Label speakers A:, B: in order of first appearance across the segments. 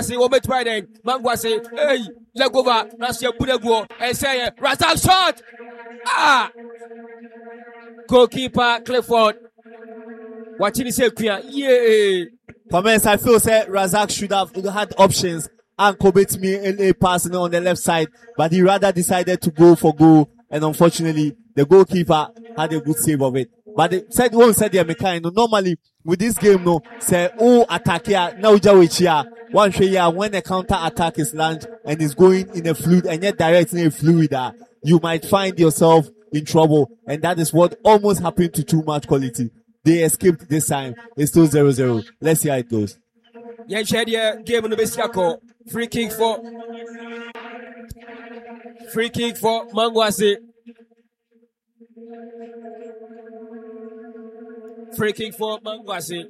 A: say Obet Friday, Mangwa say, hey, Legova, Nasia Budego, and say, Razak shot! Goalkeeper Clifford. Watching the say, yeah.
B: Comments, I feel say Razak should have had options and commit me a passing on the left side, but he rather decided to go for goal, and unfortunately, the goalkeeper had a good save of it. But they said one said they mechanic. Normally with this game, no say attack here now one here when a counter attack is launched and is going in a fluid and yet directing a fluid, you might find yourself in trouble, and that is what almost happened to Too Much Quality. They escaped this time. It's still 0-0. Let's see how it goes.
A: Yeah, game on the free kick for Mangwase. Free kick for Mangwase.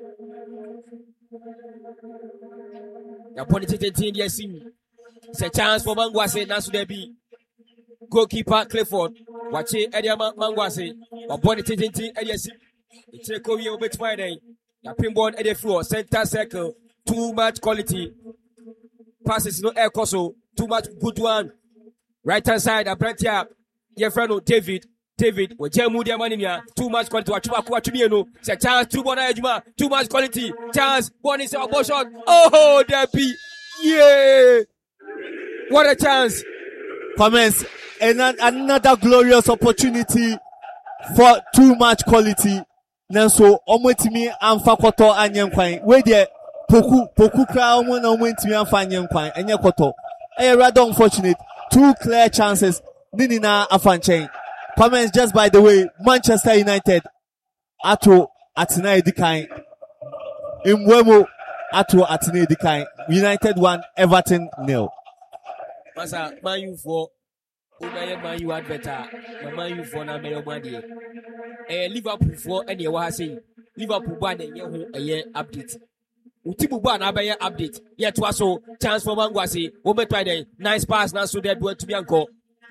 A: The political team, yes, it's a chance for Mangwase. Now should there be goalkeeper Clifford? Watch it, Eddie Mangwase. The political team, yes, it's a Korea over Friday. The pinball at the floor, center circle. Too Much Quality. Passes no air coso. Too much good one. Right hand side, Abrantia. Your friend David. We jemu dia manimia. Too Much Quality. It's a chance. Too much quality. Chance. One is a shot. Oh, Debbie. Yeah. What a chance.
B: Comments. Another glorious opportunity for Too Much Quality. Nanso, omwetimi amfakoto anyenkwan. We there. Poku kra omo na omwetimi amfa anyenkwan. Enye koto. Rather unfortunate. Two clear chances. Ninina afanchen. Comments just by the way, Manchester United ato atina edikan. Imwemo ato atina edikan. United 1, Everton 0.
A: Masa Man U for Man U better. Man U for na me money. Liverpool for any wa say. Liverpool ban enye ho update. Utibu ban abaye update. Yet was so chance for Mangwase. Wo betwa den. Nice pass na so dead to be anko.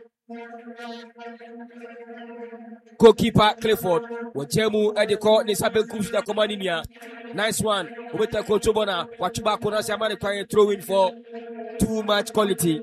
A: Goalkeeper Clifford. Wajemu ediko ni sabe kumshida komaninia. Nice one. Ubeta Kochobona. Wachuba kona siamane kwa throw in for Too Much Quality.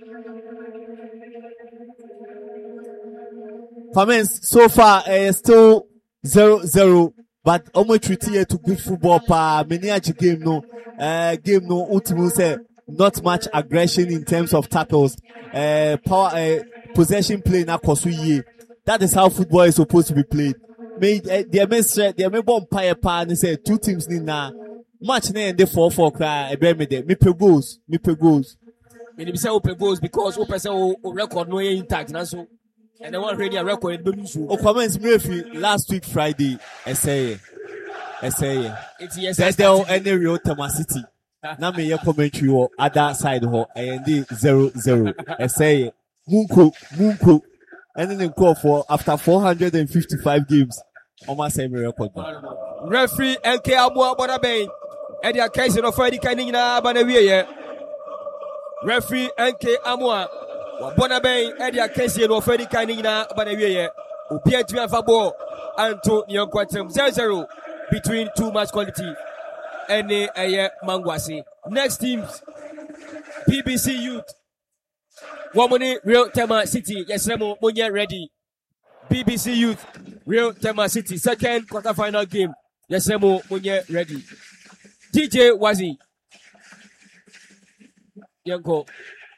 B: Comments so far still 0-0, but almost treated to good football pa many game no ultimately say not much aggression in terms of tackles, power possession play na kosuye. That is how football is supposed to be played. They may bomb pie pa and say two teams ni na match na end 4-4 cry me pe goals. Me
A: be say open goals because open say record no intact na so. And the one ready a record in Benusu.
B: O comments Murphy last week Friday. Essay.
A: It's yes.
B: There's there any real City. Now me your commentary or other side ho and 0-0. Essay. Munko. And then call for after 455 games. Almost same record.
A: Referee NK Amua Bonabe. And the case of Freddy Kanina Banawiye. Referee NK Amua. Bonabe Edia Casey no Freddy Kanina Banawiye. Upia to Fabo Anto Nyonkwatem 0-0 between Too Much Quality and Mangwase. Next teams BBC Youth. Womani Real Tema City. Yes, Remo Munya ready. BBC Youth Real Tema City. Second quarterfinal game. Yes, Remo Munya ready. DJ Wazi. Yanko.